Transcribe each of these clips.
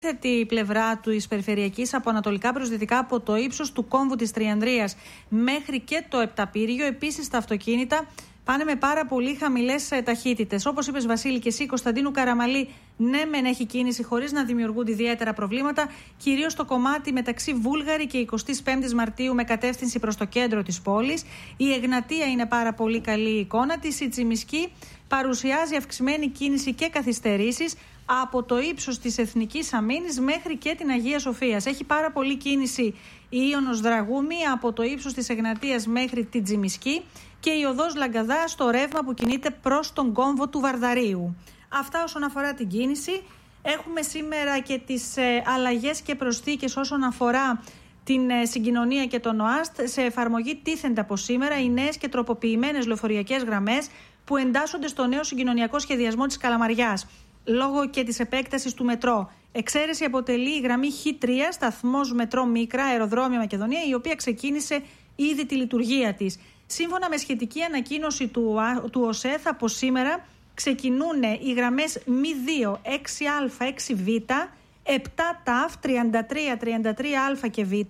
Τη πλευρά της περιφερειακής από ανατολικά προς δυτικά, από το ύψος του κόμβου της Τριανδρίας μέχρι και το Επταπύργιο. Επίσης τα αυτοκίνητα πάνε με πάρα πολύ χαμηλές ταχύτητες. Όπως είπες, Βασίλη, και εσύ, Κωνσταντίνου Καραμαλή, ναι, μεν έχει κίνηση χωρίς να δημιουργούνται ιδιαίτερα προβλήματα, κυρίως στο κομμάτι μεταξύ Βούλγαρη και 25 Μαρτίου με κατεύθυνση προς το κέντρο της πόλης. Η Εγνατία είναι πάρα πολύ καλή η εικόνα της. Η Τσιμισκή παρουσιάζει αυξημένη κίνηση και καθυστερήσεις από το ύψος της Εθνικής Αμήνης μέχρι και την Αγία Σοφίας. Έχει πάρα πολύ κίνηση η Ίωνος Δραγούμη από το ύψος της Εγνατίας μέχρι την Τσιμισκή και η οδός Λαγκαδά στο ρεύμα που κινείται προς τον κόμβο του Βαρδαρίου. Αυτά όσον αφορά την κίνηση. Έχουμε σήμερα και τις αλλαγές και προσθήκες όσον αφορά την συγκοινωνία και τον ΟΑΣΤ. Σε εφαρμογή τίθενται από σήμερα οι νέες και τροποποιημένες λεωφορειακές γραμμές που εντάσσονται στο νέο συγκοινωνιακό σχεδιασμό της Καλαμαριάς, λόγω και της επέκτασης του μετρό. Εξαίρεση αποτελεί η γραμμή Χ3, σταθμός μετρό Μίκρα, αεροδρόμιο Μακεδονία, η οποία ξεκίνησε ήδη τη λειτουργία της. Σύμφωνα με σχετική ανακοίνωση του ΟΣΕΘ, από σήμερα ξεκινούν οι γραμμές μη2, 6α, 6β, 7 ταφ, 33, 33α και β,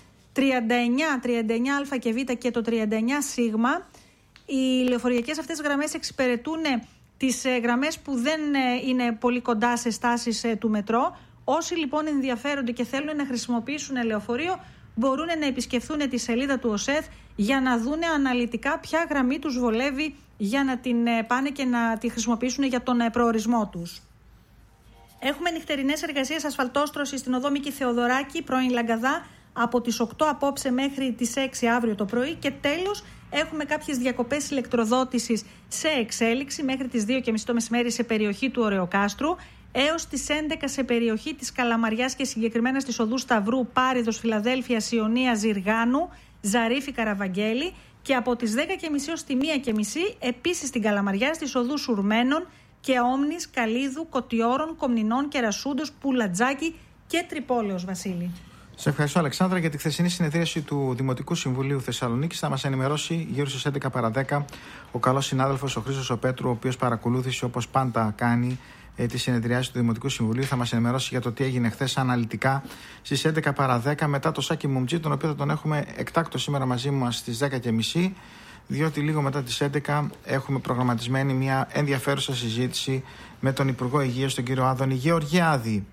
39, 39α και β και το 39 σίγμα. Οι λεωφορειακές αυτές γραμμές εξυπηρετούν τις γραμμές που δεν είναι πολύ κοντά σε στάσεις του μετρό. Όσοι λοιπόν ενδιαφέρονται και θέλουν να χρησιμοποιήσουν λεωφορείο, μπορούν να επισκεφθούν τη σελίδα του ΟΣΕΘ για να δούνε αναλυτικά ποια γραμμή τους βολεύει για να την πάνε και να τη χρησιμοποιήσουν για τον προορισμό τους. Έχουμε νυχτερινές εργασίες ασφαλτόστρωσης στην οδό Μίκη Θεοδωράκη, πρώην Λαγκαδά, από τις 8 απόψε μέχρι τις 6 αύριο το πρωί. Και τέλος, έχουμε κάποιες διακοπές ηλεκτροδότησης σε εξέλιξη μέχρι τις 2.30 το μεσημέρι σε περιοχή του Ωρεοκάστρου, έως τις 11 σε περιοχή της Καλαμαριάς και συγκεκριμένα στις οδούς Σταυρού, Πάριδος, Φιλαδέλφειας, Ιωνία, Ζυργάνου, Ζαρίφη, Καραβαγγέλη, και από τις 10.30 ως τη 1.30 επίσης στην Καλαμαριά στις οδούς Ουρμένων και Όμνης, Καλίδου, Κωτιόρων, Κομνηνών, Κερασούντος, Πουλατζάκη και Τρυπόλεως, Βασίλη. Σε ευχαριστώ, Αλεξάνδρα, για τη χθεσινή συνεδρίαση του Δημοτικού Συμβουλίου Θεσσαλονίκης. Θα μας ενημερώσει γύρω στις 11 παρα 10 ο καλός συνάδελφος ο Χρήστος ο Πέτρου, ο οποίος παρακολούθησε όπως πάντα κάνει τη συνεδριάση του Δημοτικού Συμβουλίου. Θα μας ενημερώσει για το τι έγινε χθες αναλυτικά στις 11 παρα 10 μετά το Σάκη Μουμτζή, τον οποίο θα τον έχουμε εκτάκτο σήμερα μαζί μας στις 10.30, διότι λίγο μετά τις 11 έχουμε προγραμματισμένη μια ενδιαφέρουσα συζήτηση με τον Υπουργό Υγείας, τον κύριο Άδωνη Γεωργιάδη.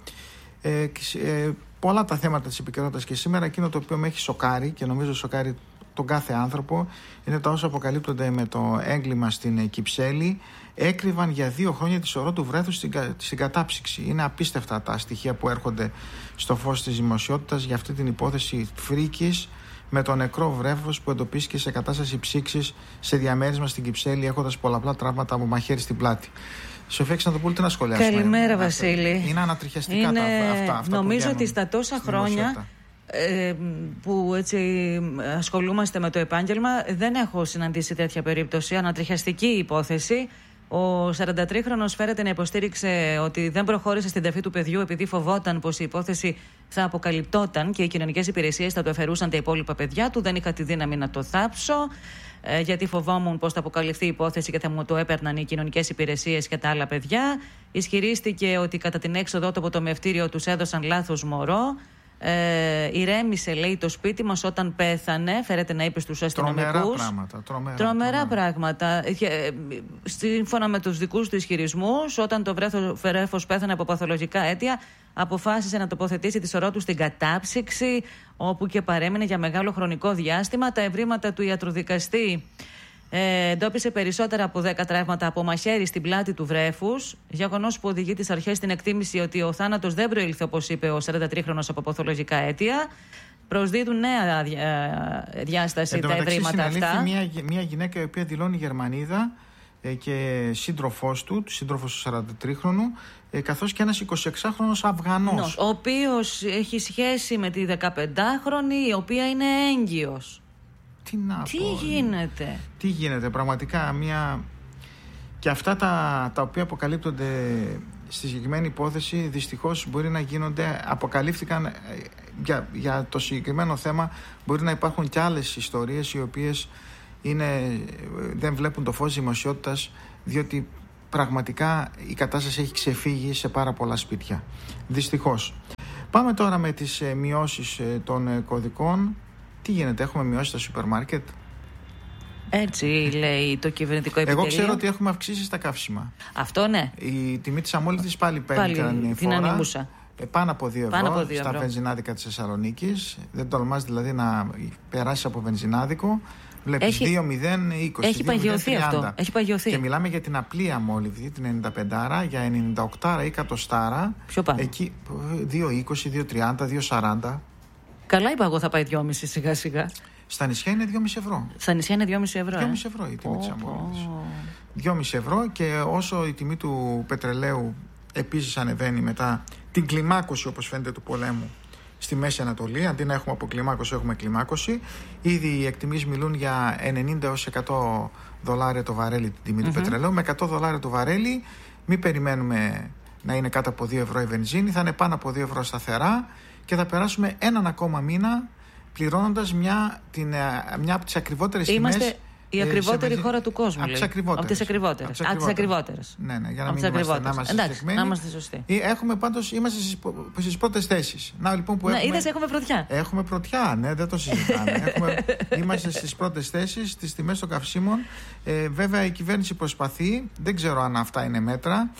Πολλά τα θέματα της επικαιρότητας και σήμερα. Εκείνο το οποίο με έχει σοκάρει και νομίζω σοκάρει τον κάθε άνθρωπο είναι τα όσα αποκαλύπτονται με το έγκλημα στην Κυψέλη. Έκρυβαν για 2 χρόνια τη σωρό του βρέθους στην κατάψυξη. Είναι απίστευτα τα στοιχεία που έρχονται στο φως της δημοσιότητας για αυτή την υπόθεση φρίκης με το νεκρό βρέφος που εντοπίστηκε σε κατάσταση ψήξης σε διαμέρισμα στην Κυψέλη, έχοντας πολλαπλά τραύματα από μαχαίρι στην πλάτη. Σοφία Ξαντοπούλου, τι να σχολιάσουμε? Καλημέρα, Βασίλη. Είναι ανατριχιαστικά αυτά νομίζω ότι στα τόσα χρόνια που έτσι ασχολούμαστε με το επάγγελμα δεν έχω συναντήσει τέτοια περίπτωση. Ανατριχιαστική υπόθεση. Ο 43χρονος φέρεται να υποστήριξε ότι δεν προχώρησε στην ταφή του παιδιού επειδή φοβόταν πως η υπόθεση θα αποκαλυπτόταν και οι κοινωνικές υπηρεσίες θα του αφαιρούσαν τα υπόλοιπα παιδιά του. Δεν είχα τη δύναμη να το θάψω, γιατί φοβόμουν πως θα αποκαλυφθεί η υπόθεση και θα μου το έπαιρναν οι κοινωνικές υπηρεσίες και τα άλλα παιδιά. Ισχυρίστηκε ότι κατά την έξοδό του από το μευτήριο τους έδωσαν λάθος μωρό. Ηρέμησε, λέει, το σπίτι μας όταν πέθανε. Φέρεται να είπε στους αστυνομικούς. Τρομερά πράγματα. Σύμφωνα με τους δικούς του ισχυρισμούς, όταν το βρέφος πέθανε από παθολογικά αίτια, αποφάσισε να τοποθετήσει τη σωρό του στην κατάψυξη, όπου και παρέμεινε για μεγάλο χρονικό διάστημα. Τα ευρήματα του ιατροδικαστή εντόπισε περισσότερα από 10 τραύματα από μαχαίρι στην πλάτη του βρέφους. Γεγονός που οδηγεί τις αρχές στην εκτίμηση ότι ο θάνατος δεν προήλθε, όπως είπε ο 43χρονος, από παθολογικά αίτια. Προσδίδουν νέα διάσταση τα ευρήματα αυτά. Μια γυναίκα η οποία δηλώνει Γερμανίδα και σύντροφός του 43χρονου, καθώς και ένας 26χρονος Αφγανός, ο οποίος έχει σχέση με τη 15χρονη, η οποία είναι έγκυος. Τι γίνεται, πραγματικά και αυτά τα οποία αποκαλύπτονται στη συγκεκριμένη υπόθεση δυστυχώς μπορεί να γίνονται, αποκαλύφθηκαν για το συγκεκριμένο θέμα. Μπορεί να υπάρχουν και άλλες ιστορίες οι οποίες δεν βλέπουν το φως δημοσιότητας, διότι πραγματικά η κατάσταση έχει ξεφύγει σε πάρα πολλά σπίτια. Δυστυχώς. Πάμε τώρα με τις μειώσεις των κωδικών. Τι γίνεται, έχουμε μειώσει τα σούπερ μάρκετ? Έτσι λέει το κυβερνητικό επιτελείο. Εγώ ξέρω ότι έχουμε αυξήσει στα καύσιμα. Αυτό ναι. Η τιμή της αμόλυβδης πάλι παίρνει την ανήμουσα. Πάνω από 2 ευρώ στα βενζινάδικα της Θεσσαλονίκης. Δεν τολμάς δηλαδή να περάσεις από βενζινάδικο. Βλέπεις 2,020. Έχει παγιωθεί αυτό. Έχει παγιωθεί. Και μιλάμε για την απλή αμόλυβδη, την 95, για 98 ή 100. Πιο πάνω. Εκεί 2,20, 2,30, 2,40. Καλά είπα εγώ, θα πάει 2,5 σιγά σιγά. Στα νησιά είναι 2,5 ευρώ. Στα νησιά είναι 2,5 ευρώ. 2,5 ευρώ η τιμή της αμόλυβδης. 2,5 ευρώ, και όσο η τιμή του πετρελαίου επίσης ανεβαίνει μετά την κλιμάκωση, όπως φαίνεται, του πολέμου στη Μέση Ανατολή, αντί να έχουμε αποκλιμάκωση έχουμε κλιμάκωση. Ήδη οι εκτιμήσεις μιλούν για 90 έως 100 δολάρια το βαρέλι την τιμή του πετρελαίου. Με 100 δολάρια το βαρέλι μην περιμένουμε να είναι κάτω από 2 ευρώ η βενζίνη, θα είναι πάνω από 2 ευρώ σταθερά, και θα περάσουμε έναν ακόμα μήνα πληρώνοντας μια από τις ακριβότερες τιμές. Η ακριβότερη χώρα του κόσμου. Από τις ακριβότερες. Ναι, για να μην είμαστε σωστοί. Είμαστε στις πρώτες θέσεις. Να, λοιπόν, που έχουμε πρωτιά. Έχουμε πρωτιά, ναι, δεν το συζητάμε. Είμαστε στις πρώτες θέσεις, στις τιμές των καυσίμων. Βέβαια η κυβέρνηση προσπαθεί, δεν ξέρω αν αυτά είναι μέτρα.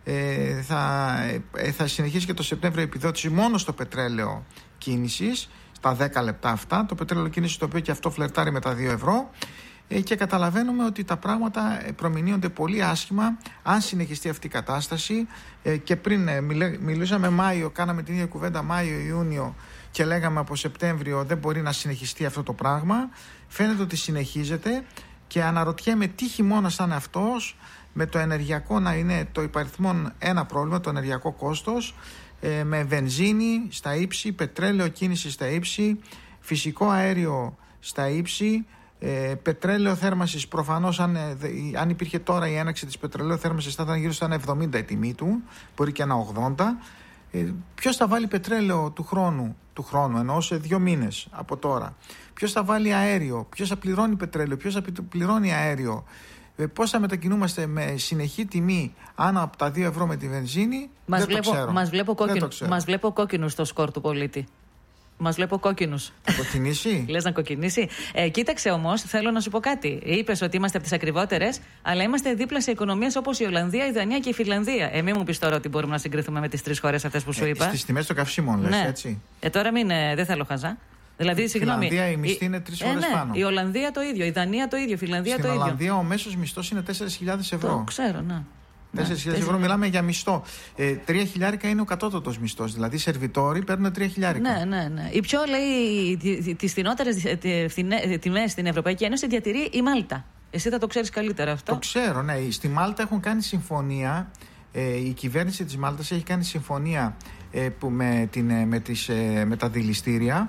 Θα συνεχίσει και το Σεπτέμβριο επιδότηση μόνο στο πετρέλαιο κίνησης, στα 10 λεπτά αυτά. Το πετρέλαιο κίνησης, το οποίο και αυτό φλερτάρει με τα 2 ευρώ. Και καταλαβαίνουμε ότι τα πράγματα προμηνύονται πολύ άσχημα αν συνεχιστεί αυτή η κατάσταση. Και πριν μιλούσαμε Μάιο, κάναμε την ίδια κουβέντα Μάιο-Ιούνιο και λέγαμε από Σεπτέμβριο δεν μπορεί να συνεχιστεί αυτό το πράγμα. Φαίνεται ότι συνεχίζεται, και αναρωτιέμαι τι χειμώνας θα είναι αυτός, με το ενεργειακό να είναι το υπαριθμόν ένα πρόβλημα, το ενεργειακό κόστος, με βενζίνη στα ύψη, πετρέλαιο κίνηση στα ύψη, φυσικό αέριο στα ύψη, πετρέλαιο θέρμανσης. Προφανώς αν υπήρχε τώρα η έναρξη της πετρελαίου θέρμανσης θα ήταν γύρω στα 1,70 η τιμή του, μπορεί και 1,80. Ποιος θα βάλει πετρέλαιο του χρόνου, εννοώ σε 2 μήνες από τώρα? Ποιος θα βάλει αέριο? Ποιος θα πληρώνει πετρέλαιο? Ποιος θα πληρώνει αέριο? Πώς θα μετακινούμαστε με συνεχή τιμή άνω από τα 2 ευρώ με τη βενζίνη? Μας βλέπω κόκκινους στο σκορ του πολίτη. Μας βλέπω κόκκινους. Θα κοκκινήσει? Λες να κοκκινήσει? Κοίταξε όμως, θέλω να σου πω κάτι. Είπες ότι είμαστε από τις ακριβότερες, αλλά είμαστε δίπλα σε οικονομίες όπως η Ολλανδία, η Δανία και η Φιλανδία. Μην μου πεις τώρα ότι μπορούμε να συγκριθούμε με τις 3 χώρες αυτές που σου είπα. Στις τιμές των καυσίμων, λες, ναι. Έτσι. Τώρα δεν θέλω χαζά. Δηλαδή, συγγνώμη. Η Φιλανδία η μισθή είναι 3 φορές πάνω. Η Ολλανδία το ίδιο, η Δανία το ίδιο, η Φιλανδία το ίδιο. Στην Ολλανδία ο μέσος μισθός είναι 4.000 ευρώ. Το ξέρω, ναι. 4.000 ευρώ μιλάμε για μισθό. 3.000 είναι ο κατώτατος μισθός. Δηλαδή οι σερβιτόροι παίρνουν 3.000. Ναι. Η πιο, λέει, τις φθηνότερες τιμές στην Ευρωπαϊκή Ένωση διατηρεί η Μάλτα. Εσύ θα το ξέρεις καλύτερα αυτό. Το ξέρω, ναι. Στη Μάλτα έχουν κάνει συμφωνία. Η κυβέρνηση της Μάλτας έχει κάνει συμφωνία με τα δηληστήρια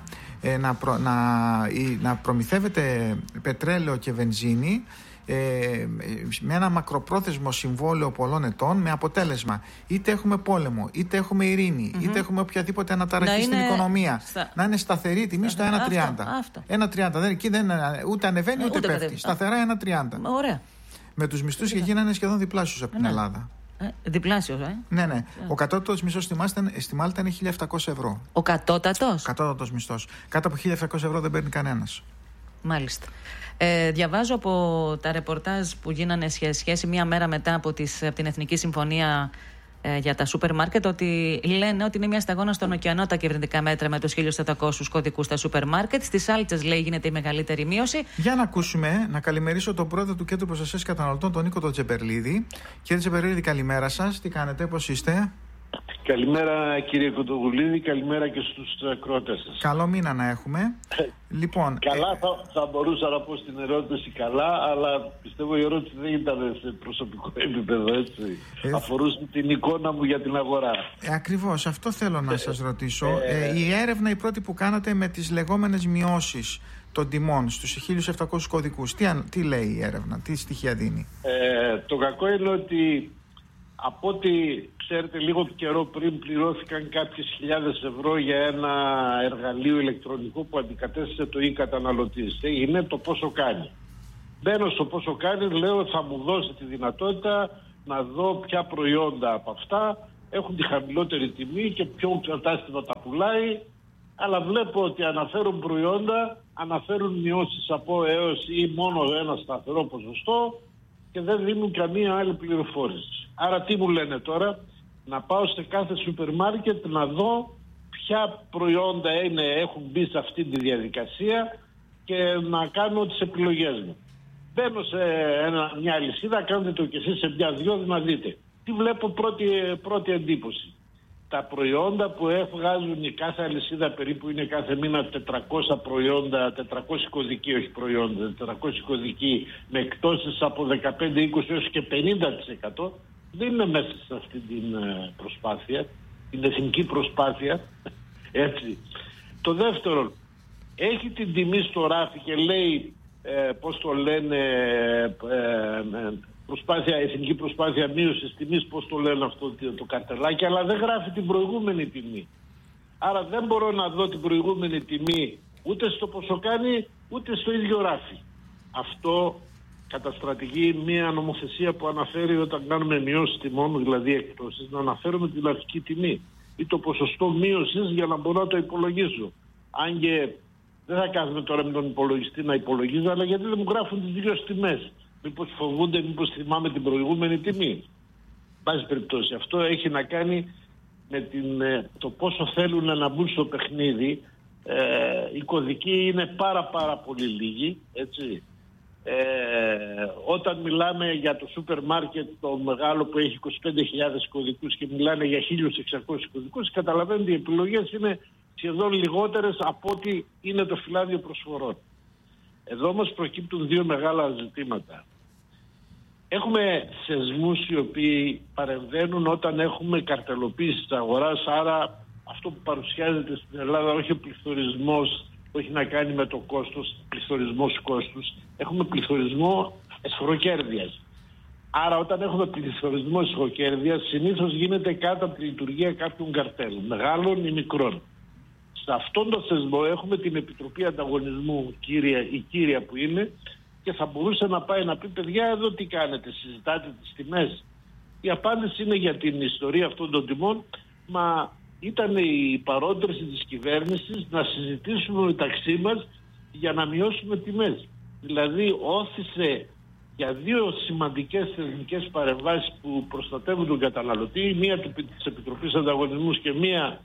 να προμηθεύεται πετρέλαιο και βενζίνη με ένα μακροπρόθεσμο συμβόλαιο πολλών ετών, με αποτέλεσμα είτε έχουμε πόλεμο, είτε έχουμε ειρήνη, είτε έχουμε οποιαδήποτε αναταραχή στην οικονομία, να είναι σταθερή η τιμή στο 1,30. 1,30. Εκεί δεν ούτε ανεβαίνει ούτε πέφτει. Σταθερά 1,30. Ωραία. Με τους μισθούς και γίνανε σχεδόν διπλάσιους από την Ελλάδα. Διπλάσιος, Ναι. Ο κατώτατος μισθός στη Μάλτα είναι 1.700 ευρώ. Ο κατώτατος? Κατώτατος μισθός. Κάτω από 1.700 ευρώ δεν παίρνει κανένας. Μάλιστα. Διαβάζω από τα ρεπορτάζ που γίνανε σχέση μία μέρα μετά από την Εθνική Συμφωνία για τα σούπερ μάρκετ, ότι λένε ότι είναι μια σταγόνα στον ωκεανό τα κυβερνητικά μέτρα με τους 1.400 κωδικούς στα σούπερ μάρκετ. Στις σάλτσες, λέει, γίνεται η μεγαλύτερη μείωση. Για να ακούσουμε, να καλημερίσω τον πρόεδρο του Κέντρου Προστασίας Καταναλωτών, τον Νίκο Τζεμπερλίδη. Κύριε Τζεμπερλίδη, καλημέρα σας. Τι κάνετε, πώς είστε? Καλημέρα, κύριε Κοντογουλίδη, καλημέρα και στους ακροατές σας. Καλό μήνα να έχουμε. Λοιπόν, καλά, θα μπορούσα να πω στην ερώτηση καλά, αλλά πιστεύω η ερώτηση δεν ήταν σε προσωπικό επίπεδο, έτσι. Αφορούσε την εικόνα μου για την αγορά. Ακριβώς, αυτό θέλω να σας ρωτήσω. Η έρευνα η πρώτη που κάνατε με τις λεγόμενες μειώσεις των τιμών στους 1.700 κωδικούς, τι λέει η έρευνα, τι στοιχεία δίνει? Το κακό είναι ότι από ό,τι ξέρετε, λίγο καιρό πριν πληρώθηκαν κάποιες χιλιάδες ευρώ για ένα εργαλείο ηλεκτρονικό που αντικατέστησε το e-καταναλωτής. Είναι το πόσο κάνει. Μπαίνω στο πόσο κάνει, λέω θα μου δώσει τη δυνατότητα να δω ποια προϊόντα από αυτά έχουν τη χαμηλότερη τιμή και ποιο κατάστημα τα πουλάει. Αλλά βλέπω ότι αναφέρουν προϊόντα, αναφέρουν μειώσεις από έως ή μόνο ένα σταθερό ποσοστό και δεν δίνουν καμία άλλη πληροφόρηση. Άρα τι μου λένε τώρα? Να πάω σε κάθε σούπερ μάρκετ να δω ποια προϊόντα έχουν μπει σε αυτή τη διαδικασία και να κάνω τις επιλογές μου. Μπαίνω σε μια αλυσίδα, κάντε το και εσείς σε μια-δυο να δείτε. Τι βλέπω πρώτη εντύπωση? Τα προϊόντα που βγάζουν η κάθε αλυσίδα περίπου είναι κάθε μήνα 400 προϊόντα, 400 κωδικοί, όχι προϊόντα, 400 κωδικοί με εκτόσεις από 15, 20 έως και 50%. Δεν είναι μέσα σε αυτή την προσπάθεια, την εθνική προσπάθεια, έτσι. Το δεύτερο, έχει την τιμή στο ράφι και λέει, πώς το λένε, εθνική προσπάθεια μείωσης τιμής, πώς το λένε αυτό το καρτελάκι, αλλά δεν γράφει την προηγούμενη τιμή. Άρα δεν μπορώ να δω την προηγούμενη τιμή ούτε στο πόσο κάνει, ούτε στο ίδιο ράφι. Αυτό καταστρατηγεί μια νομοθεσία που αναφέρει όταν κάνουμε μειώσεις τιμών, δηλαδή εκτόσεις, να αναφέρουμε την αρχική τιμή ή το ποσοστό μείωσης για να μπορώ να το υπολογίσω. Αν και δεν θα κάθομαι τώρα με τον υπολογιστή να υπολογίζω, αλλά γιατί δεν μου γράφουν τις δύο τιμές? Μήπως φοβούνται, μήπως θυμάμαι την προηγούμενη τιμή? Πάση περιπτώσει, αυτό έχει να κάνει με το πόσο θέλουν να μπουν στο παιχνίδι. Οι κωδικοί είναι πάρα πολύ λίγοι, έτσι. Όταν μιλάμε για το σούπερ μάρκετ το μεγάλο που έχει 25.000 κωδικούς και μιλάνε για 1.600 κωδικούς, καταλαβαίνετε οι επιλογές είναι σχεδόν λιγότερες από ό,τι είναι το φυλάδιο προσφορών. Εδώ όμως προκύπτουν δύο μεγάλα ζητήματα. Έχουμε θεσμούς οι οποίοι παρεμβαίνουν όταν έχουμε καρτελοποίηση της αγοράς, άρα αυτό που παρουσιάζεται στην Ελλάδα, όχι ο πληθωρισμός, όχι να κάνει με το κόστος, πληθωρισμός κόστους, έχουμε πληθωρισμό εσχροκέρδειας. Άρα όταν έχουμε πληθωρισμό εσχροκέρδειας, συνήθως γίνεται κάτω από τη λειτουργία κάποιων καρτέλ, μεγάλων ή μικρών. Σε αυτόν τον θεσμό έχουμε την Επιτροπή Ανταγωνισμού, η κύρια που είναι, και θα μπορούσε να πάει να πει, παιδιά, εδώ τι κάνετε, συζητάτε τις τιμές? Η απάντηση είναι για την ιστορία αυτών των τιμών, μα ήταν η παρόντρεση της κυβέρνησης να συζητήσουμε μεταξύ μας για να μειώσουμε τιμές. Δηλαδή όθησε για δύο σημαντικές θεσμικές παρεμβάσεις που προστατεύουν τον καταναλωτή, μία της Επιτροπής Ανταγωνισμού και μία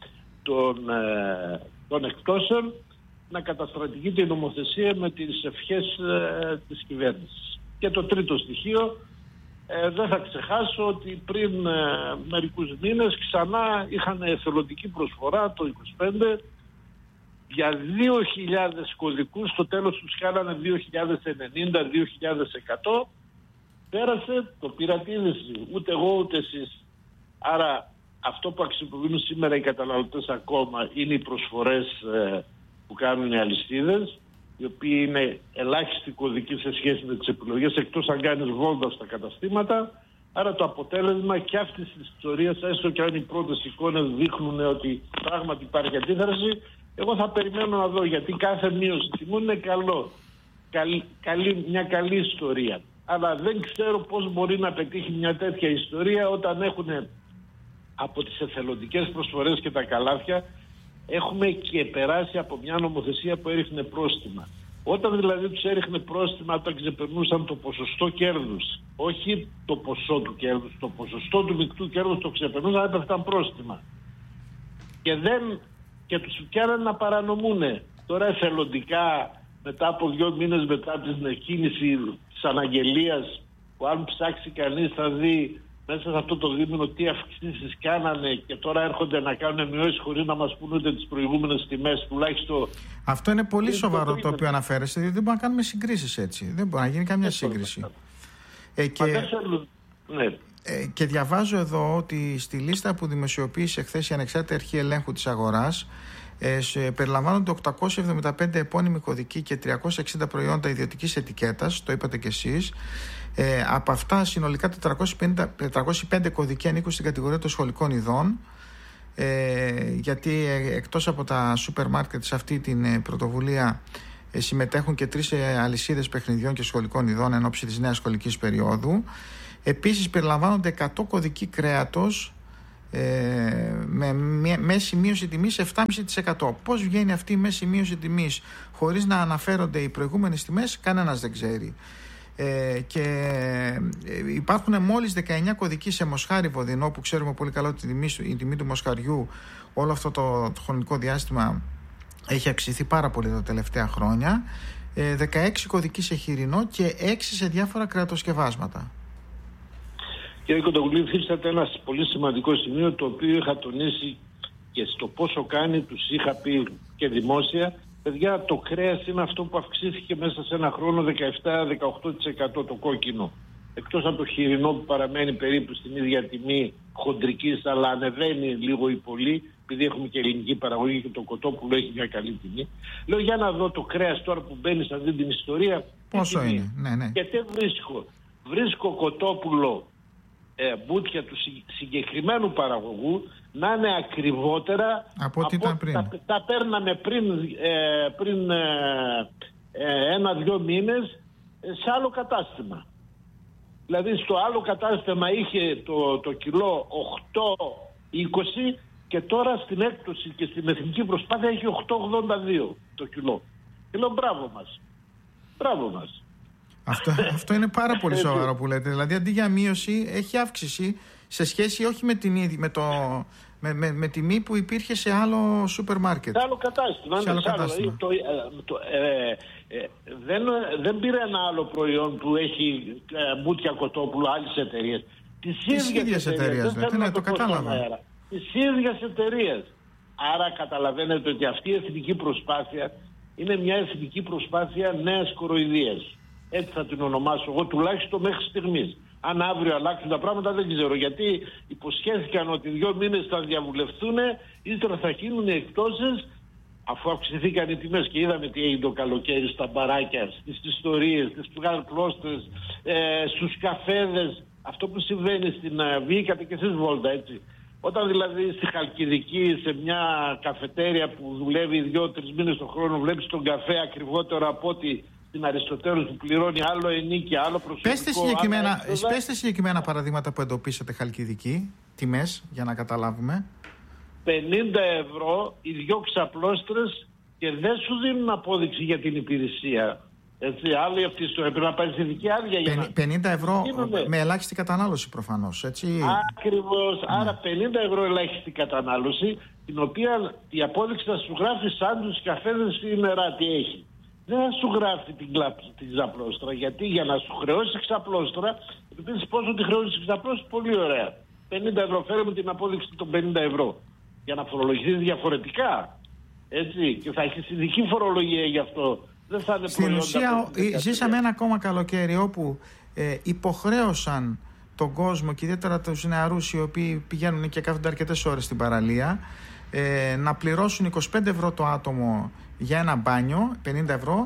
των εκτόσεων, να καταστρατηγείται η νομοθεσία με τις ευχές της κυβέρνησης. Και το τρίτο στοιχείο, δεν θα ξεχάσω ότι πριν μερικούς μήνες ξανά είχαν εθελοντική προσφορά το 25 για 2.000 κωδικούς, στο τέλος τους κάνανε 2.090, 2.100. Πέρασε, το πήρατε είδηση, ούτε εγώ ούτε εσείς. Άρα αυτό που αξιοποιούν σήμερα οι καταναλωτές ακόμα είναι οι προσφορές που κάνουν οι αλυσίδες, οι οποίοι είναι ελάχιστοι κωδικοί σε σχέση με τις επιλογές, εκτός αν κάνεις βόλτα στα καταστήματα. Άρα το αποτέλεσμα και αυτής της ιστορίας, έστω και αν οι πρώτες εικόνες δείχνουν ότι πράγματι υπάρχει αντίδραση, εγώ θα περιμένω να δω, γιατί κάθε μείωση τιμών είναι μια καλή ιστορία. Αλλά δεν ξέρω πώς μπορεί να πετύχει μια τέτοια ιστορία όταν έχουν από τις εθελοντικές προσφορές και τα καλάθια έχουμε και περάσει από μια νομοθεσία που έριχνε πρόστιμα. Όταν δηλαδή τους έριχνε πρόστιμα όταν ξεπερνούσαν το ποσοστό κέρδους, όχι το ποσό του κέρδους, το ποσοστό του μεικτού κέρδους το ξεπερνούσαν, έπεφταν πρόστιμα. Και τους πιάναν να παρανομούνε. Τώρα εθελοντικά, μετά από 2 μήνες μετά την κίνηση της αναγγελίας, που αν ψάξει κανείς θα δει μέσα σε αυτό το δίμηνο τι αυξήσεις κάνανε, και τώρα έρχονται να κάνουν μειώσεις χωρίς να μας πούν ούτε τις προηγούμενες τιμές, τουλάχιστον. Αυτό είναι πολύ σοβαρό το οποίο αναφέρεστε, διότι δεν μπορούμε να κάνουμε συγκρίσεις έτσι. Δεν μπορεί να γίνει καμιά σύγκριση. Και διαβάζω εδώ ότι στη λίστα που δημοσιοποίησε χθες η Ανεξάρτητη Αρχή Ελέγχου της Αγοράς περιλαμβάνονται 875 επώνυμοι κωδικοί και 360 προϊόντα ιδιωτικής ετικέτας, το είπατε κι εσείς. Από αυτά συνολικά 405 κωδικοί ανήκουν στην κατηγορία των σχολικών ειδών, γιατί εκτός από τα σούπερ μάρκετ σε αυτή την πρωτοβουλία συμμετέχουν και 3 αλυσίδες παιχνιδιών και σχολικών ειδών εν ώψη της νέας σχολικής περίοδου. Επίσης περιλαμβάνονται 100 κωδικοί κρέατος με μέση μείωση τιμής 7,5%. Πώς βγαίνει αυτή η μέση μείωση τιμής χωρίς να αναφέρονται οι προηγούμενες τιμές, κανένας δεν ξέρει. Και υπάρχουν μόλις 19 κωδικοί σε μοσχάρι βοδινό, που ξέρουμε πολύ καλά ότι η τιμή του μοσχαριού όλο αυτό το χρονικό διάστημα έχει αυξηθεί πάρα πολύ τα τελευταία χρόνια. 16 κωδικοί σε χοιρινό και 6 σε διάφορα κρεατοσκευάσματα. Κύριε Κοντογλου, θίξατε ένα πολύ σημαντικό σημείο, το οποίο είχα τονίσει και στο πόσο κάνει, τους είχα πει και δημόσια. Παιδιά, το κρέας είναι αυτό που αυξήθηκε μέσα σε ένα χρόνο 17-18% το κόκκινο. Εκτός από το χοιρινό που παραμένει περίπου στην ίδια τιμή χοντρικής, αλλά ανεβαίνει λίγο ή πολύ, επειδή έχουμε και ελληνική παραγωγή και το κοτόπουλο έχει μια καλή τιμή. Λέω, για να δω το κρέας τώρα που μπαίνει σε αυτή την ιστορία. Πόσο είναι, ναι. Και τι βρίσκω. Βρίσκω κοτόπουλο μπούτια του συγκεκριμένου παραγωγού να είναι ακριβότερα από ό,τι ήταν πριν. Τα παίρναμε πριν 1-2 μήνες σε άλλο κατάστημα. Δηλαδή στο άλλο κατάστημα είχε το κιλό 8,20 και τώρα στην έκπτωση και στην εθνική προσπάθεια έχει 8,82 το κιλό. Και λέω μπράβο μας. Αυτό είναι πάρα πολύ σοβαρό που λέτε. Δηλαδή αντί για μείωση έχει αύξηση σε σχέση όχι με τιμή που υπήρχε σε άλλο σούπερ μάρκετ. Σε άλλο κατάστημα. Δεν πήρε ένα άλλο προϊόν που έχει μπούτια κοτόπουλο άλλης εταιρείας. Της ίδιας εταιρείας. Ναι, το κατάλαβα. Της ίδιας εταιρείας. Άρα καταλαβαίνετε ότι αυτή η εθνική προσπάθεια είναι μια εθνική προσπάθεια νέας κοροϊδίας. Έτσι θα την ονομάσω εγώ, τουλάχιστον μέχρι στιγμής. Αν αύριο αλλάξουν τα πράγματα δεν ξέρω, γιατί υποσχέθηκαν ότι 2 μήνες θα διαβουλευτούν, ύστερα θα γίνουν οι εκτόσεις, αφού αυξηθήκαν οι τιμές και είδαμε τι έγινε το καλοκαίρι στα μπαράκια, στις ιστορίες, στις πλώστρες, στους καφέδες. Αυτό που συμβαίνει στην βγήκατε και εσείς Βόλτα, έτσι. Όταν δηλαδή στη Χαλκιδική, σε μια καφετέρια που δουλεύει 2-3 μήνες το χρόνο, βλέπεις τον καφέ ακριβότερο από ότι στην Αριστοτέλους που πληρώνει άλλο ενίκεια, άλλο προσωπικό. Πέστε συγκεκριμένα παραδείγματα που εντοπίσατε Χαλκιδική, τιμές, για να καταλάβουμε. 50 ευρώ οι 2 ξαπλώστρες και δεν σου δίνουν απόδειξη για την υπηρεσία. Έτσι, άλλη αυτή η ιστορία. Πρέπει να πάρει ειδική άδεια για να... 50 ευρώ με ελάχιστη κατανάλωση προφανώς, έτσι. Ακριβώς. Ναι. Άρα 50 ευρώ ελάχιστη κατανάλωση, την οποία η απόδειξη θα σου γράφει σαν τους καφέδες ημερά τι έχει. Δεν θα σου γράφει την ξαπλώστρα, γιατί για να σου χρεώσει ξαπλώστρα, επειδή πόσο τη χρεώσει ξαπλώστρα, πολύ ωραία. 50 ευρώ, φέρε μου την απόδειξη των 50 ευρώ. Για να φορολογηθεί διαφορετικά. Έτσι, και θα έχει ειδική φορολογία γι' αυτό. Δεν θα είναι στην ουσία, ζήσαμε ένα ακόμα καλοκαίρι όπου υποχρέωσαν τον κόσμο και ιδιαίτερα τους νεαρούς, οι οποίοι πηγαίνουν και κάθονται αρκετές ώρες στην παραλία, να πληρώσουν 25 ευρώ το άτομο για ένα μπάνιο, 50 ευρώ,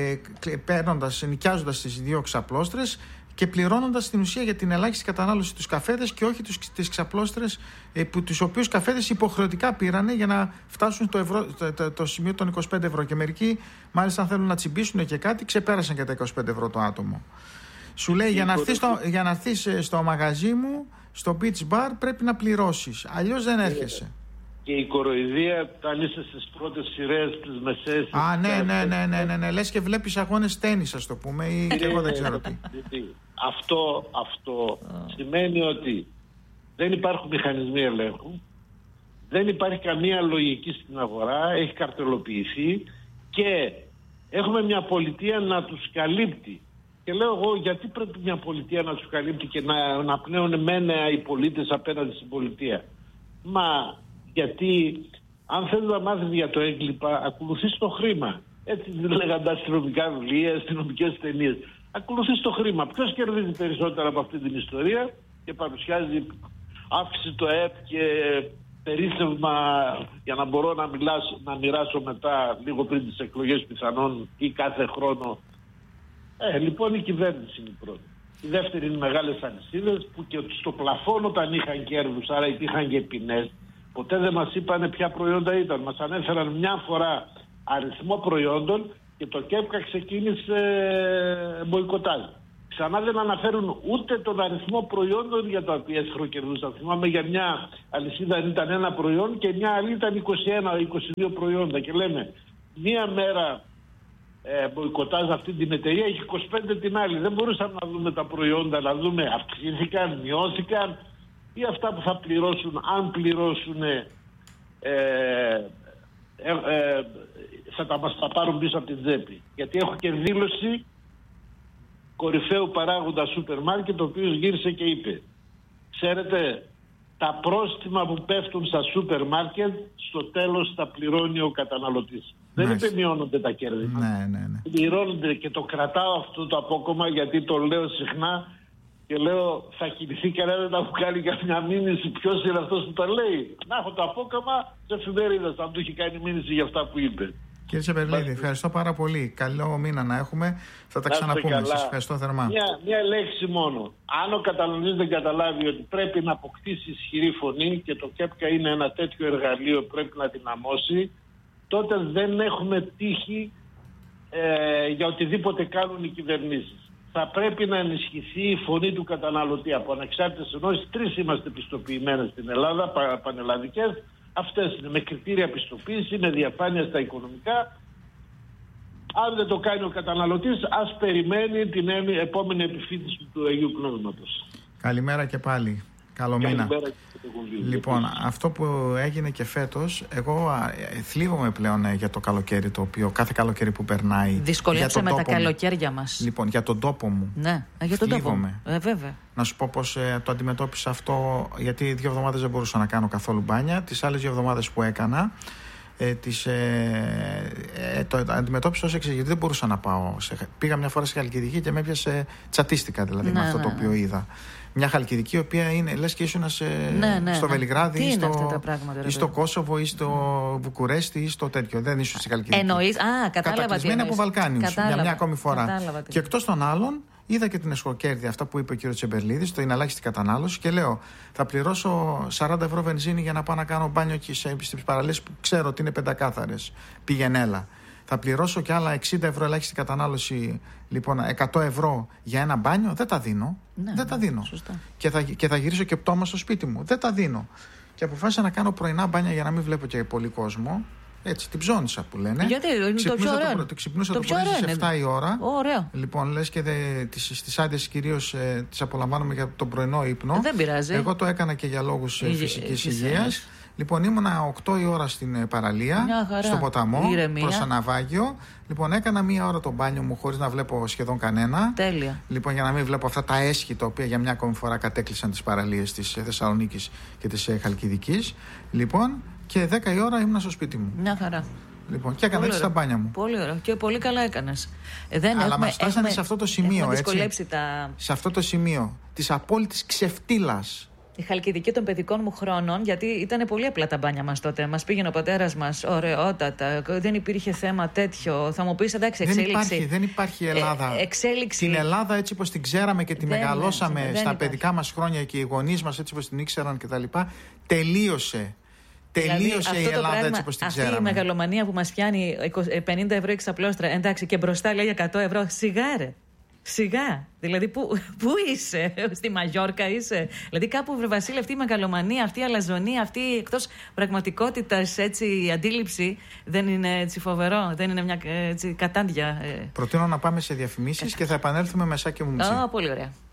νοικιάζοντας τις 2 ξαπλώστρες και πληρώνοντας στην ουσία για την ελάχιστη κατανάλωση τους καφέδες και όχι τις ξαπλώστρες, τους οποίους καφέδες υποχρεωτικά πήρανε για να φτάσουν το σημείο των 25 ευρώ. Και μερικοί, μάλιστα, αν θέλουν να τσιμπήσουν και κάτι, ξεπέρασαν και τα 25 ευρώ το άτομο. Σου λέει για να έρθεις στο μαγαζί μου, στο beach bar, πρέπει να πληρώσεις. Αλλιώς δεν έρχεσαι. Και η κοροϊδία, αν είσαι στις πρώτες σειρές, τις μεσαίες... Ναι. Λες και βλέπεις αγώνες τένις, ας το πούμε, ή και εγώ δεν ξέρω τι. Αυτό σημαίνει ότι δεν υπάρχουν μηχανισμοί ελέγχου, δεν υπάρχει καμία λογική στην αγορά, έχει καρτελοποιηθεί και έχουμε μια πολιτεία να τους καλύπτει. Και λέω εγώ, γιατί πρέπει μια πολιτεία να τους καλύπτει και να πνέουν μένεα οι πολίτες απέναντι στην πολιτεία? Μα γιατί αν θέλεις να μάθεις για το έγκλημα, ακολουθείς το χρήμα. Έτσι λέγανε τα αστυνομικά βιβλία, αστυνομικές ταινίες. Ακολουθείς το χρήμα. Ποιος κερδίζει περισσότερα από αυτή την ιστορία και παρουσιάζει αύξηση το ΕΠ και περίσσευμα για να μπορώ να μοιράσω μετά λίγο πριν τις εκλογές πιθανόν ή κάθε χρόνο. Λοιπόν, η κυβέρνηση είναι η πρώτη. Η δεύτερη είναι οι μεγάλες αλυσίδες που και στο πλαφόν όταν είχαν κέρδους, άρα υπήρχαν και ποινές, ποτέ δεν μας είπανε ποια προϊόντα ήταν. Μας ανέφεραν μια φορά αριθμό προϊόντων και το ΚΕΠΚΑ ξεκίνησε μποϊκοτάζ. Ξανά δεν αναφέρουν ούτε τον αριθμό προϊόντων για τα οποία χροκερδούσαν. Θυμάμαι για μια αλυσίδα ήταν ένα προϊόν και μια άλλη ήταν 21-22 προϊόντα. Και λέμε, μία μέρα μποϊκοτάζ αυτή την εταιρεία, έχει 25 την άλλη. Δεν μπορούσαμε να δούμε τα προϊόντα, να δούμε αυξήθηκαν, μειώθηκαν ή αυτά που θα πληρώσουν, αν πληρώσουν, θα μας τα πάρουν πίσω από την τσέπη. Γιατί έχω και δήλωση κορυφαίου παράγοντα σούπερ μάρκετ, ο οποίος γύρισε και είπε, ξέρετε, τα πρόστιμα που πέφτουν στα σούπερ μάρκετ στο τέλος τα πληρώνει ο καταναλωτής. Δεν είπε μειώνονται τα κέρδη. Ναι. Πληρώνονται, και το κρατάω αυτό το απόκομμα, γιατί το λέω συχνά και λέω, θα κινηθεί κανένα να μου κάνει καμιά μήνυση, ποιος είναι αυτός που τα λέει. Να έχω το απόκομμα σε εφημερίδας, αν του έχει κάνει μήνυση για αυτά που είπε. Κύριε Τσεμπερλίδη, ευχαριστώ πάρα πολύ. Καλό μήνα να έχουμε. Θα τα ξαναπούμε. Σας ευχαριστώ θερμά. Μια λέξη μόνο. Αν ο καταναλωτής δεν καταλάβει ότι πρέπει να αποκτήσει ισχυρή φωνή και το ΚΕΠΚΑ είναι ένα τέτοιο εργαλείο που πρέπει να δυναμώσει, τότε δεν έχουμε τύχη για οτιδήποτε κάνουν οι κυβερνήσεις. Θα πρέπει να ενισχυθεί η φωνή του καταναλωτή από ανεξάρτητες ενώσεις. 3 είμαστε πιστοποιημένες στην Ελλάδα, πανελλαδικές. Αυτές είναι, με κριτήρια πιστοποίηση, με διαφάνεια στα οικονομικά. Αν δεν το κάνει ο καταναλωτής, ας περιμένει την επόμενη επιφύτηση του Αγίου Πνεύματος. Καλημέρα και πάλι. Καλό μήνα. Λοιπόν, αυτό που έγινε και φέτος, εγώ θλίβομαι πλέον για το καλοκαίρι, το οποίο κάθε καλοκαίρι που περνάει. Δυσκολέψε με τα καλοκαίρια μας. Λοιπόν, για τον τόπο μου. Ναι, για τον τόπο μου. Βέβαια. Να σου πω πώς το αντιμετώπισα αυτό, γιατί 2 εβδομάδες δεν μπορούσα να κάνω καθόλου μπάνια. Τις άλλες 2 εβδομάδες που έκανα, το αντιμετώπισα ως εξής, γιατί δεν μπορούσα να πάω. Πήγα μια φορά στη Χαλκιδική και με έπιασε, τσατίστηκα δηλαδή με αυτό το οποίο είδα. Μια Χαλκιδική, η οποία είναι, λες και ήσουν στο Βελιγράδι ή στο Κόσοβο ή στο Βουκουρέστι ή στο τέτοιο. Δεν ήσουν στη Χαλκιδική. Εννοείς, κατάλαβα. Κατακλυσμένη από Βαλκάνιους για μια ακόμη φορά. Και εκτός των άλλων, είδα και την εσχροκέρδεια, αυτά που είπε ο κ. Τσεμπερλίδης, στο είναι ελάχιστη κατανάλωση, και λέω, θα πληρώσω 40 ευρώ βενζίνη για να πάω να κάνω μπάνιο και στις παραλίες που ξέρω ότι είναι πεντακάθαρες. Πηγενέλα. Θα πληρώσω και άλλα 60 ευρώ ελάχιστη κατανάλωση, λοιπόν 100 ευρώ για ένα μπάνιο. Δεν τα δίνω. Δεν τα δίνω. Και θα γυρίσω και πτώμα στο σπίτι μου. Δεν τα δίνω. Και αποφάσισα να κάνω πρωινά μπάνια για να μην βλέπω και πολύ κόσμο. Έτσι, την ψώνισα που λένε. Γιατί είναι το πιο ωραίο. Ξυπνούσα το πρωί στις 7 η ώρα. Ωραίο. Λοιπόν, λες και στις άντρες κυρίως τις απολαμβάνομαι για τον πρωινό ύπνο. Δεν πειράζει. Εγώ το έκανα και για λόγους φυσικής υγείας. Λοιπόν, ήμουνα 8 η ώρα στην παραλία, στο ποταμό, προς ένα ναυάγιο. Λοιπόν, έκανα 1 ώρα το μπάνιο μου χωρίς να βλέπω σχεδόν κανένα. Τέλεια. Λοιπόν, για να μην βλέπω αυτά τα έσχη τα οποία για μια ακόμη φορά κατέκλυσαν τις παραλίες της Θεσσαλονίκης και της Χαλκιδικής. Λοιπόν, και 10 η ώρα ήμουνα στο σπίτι μου. Μια χαρά. Λοιπόν, και έκανα έτσι τα μπάνια μου. Πολύ ωραίο. Και πολύ καλά έκανες. Αλλά μας φτάσανε σε αυτό το σημείο, έτσι. Σε αυτό το σημείο της απόλυτης ξεφτύλας. Η Χαλκιδική των παιδικών μου χρόνων, γιατί ήταν πολύ απλά τα μπάνια μας τότε. Μας πήγαινε ο πατέρας μας, ωραιότατα. Δεν υπήρχε θέμα τέτοιο. Θα μου πεις, εντάξει, εξέλιξη. Δεν υπάρχει Ελλάδα. Εξέλιξη. Την Ελλάδα έτσι όπως την ξέραμε και τη μεγαλώσαμε στα παιδικά μας χρόνια και οι γονείς μας έτσι όπως την ήξεραν κτλ. Τελείωσε. Τελείωσε η Ελλάδα έτσι όπως την ξέραμε. Αυτή η μεγαλομανία που μας πιάνει 50 ευρώ εξαπλώστρα, εντάξει, και μπροστά λέει 100 ευρώ. Σιγάρε. Σιγά. Δηλαδή, πού είσαι, στη Μαγιόρκα είσαι. Δηλαδή, κάπου, βρε Βασίλη, αυτή η μεγαλομανία, αυτή η αλαζονία, αυτή η εκτός πραγματικότητας η αντίληψη δεν είναι έτσι φοβερό, δεν είναι μια έτσι κατάντια. Προτείνω να πάμε σε διαφημίσεις και θα επανέλθουμε με Σάκη Μουμτσί. Πολύ ωραία.